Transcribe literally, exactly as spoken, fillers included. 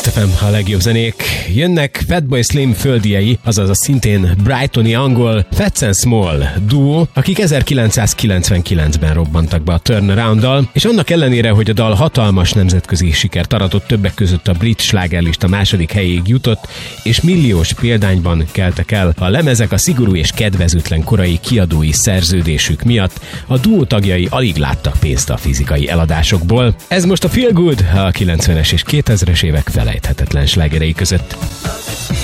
Blast ef em, a legjobb zenék. Jönnek Fatboy Slim földiei, azaz a szintén brightoni angol Fats and Small duó, akik ezerkilencszázkilencvenkilencben robbantak be a Turnaround-dal, és annak ellenére, hogy a dal hatalmas nemzetközi sikert aratott, többek között a brit slágerlista második helyéig jutott, és milliós példányban keltek el a lemezek a szigorú és kedvezőtlen korai kiadói szerződésük miatt, a duó tagjai alig láttak pénzt a fizikai eladásokból. Ez most a Feel Good, a kilencvenes és kétezres évek felejthetetlen slágerei között.